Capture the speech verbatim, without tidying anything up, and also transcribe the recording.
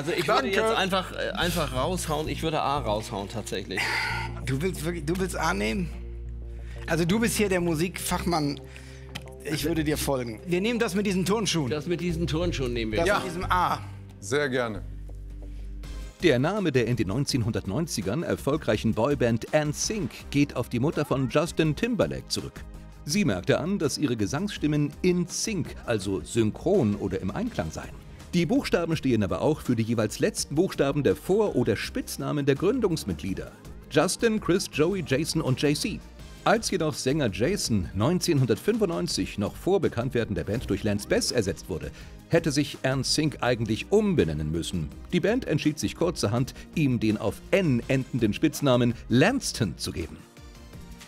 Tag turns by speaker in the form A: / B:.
A: Also ich
B: Danke.
A: würde jetzt einfach, äh, einfach raushauen. Ich würde A raushauen tatsächlich.
C: Du willst wirklich, du willst A nehmen? Also du bist hier der Musikfachmann. Ich würde dir folgen. Wir nehmen das mit diesen Turnschuhen.
A: Das mit diesen Turnschuhen nehmen wir.
C: Das
B: Ja.
C: mit diesem A.
B: Sehr gerne.
D: Der Name der in den neunzehnhundertneunzigern erfolgreichen Boyband N Sync geht auf die Mutter von Justin Timberlake zurück. Sie merkte an, dass ihre Gesangsstimmen in Sync, also synchron oder im Einklang seien. Die Buchstaben stehen aber auch für die jeweils letzten Buchstaben der Vor- oder Spitznamen der Gründungsmitglieder: Justin, Chris, Joey, Jason und J C. Als jedoch Sänger Jason neunzehnhundertfünfundneunzig noch vor Bekanntwerden der Band durch Lance Bass ersetzt wurde, hätte sich N Sync eigentlich umbenennen müssen. Die Band entschied sich kurzerhand, ihm den auf N endenden Spitznamen Lanston zu geben.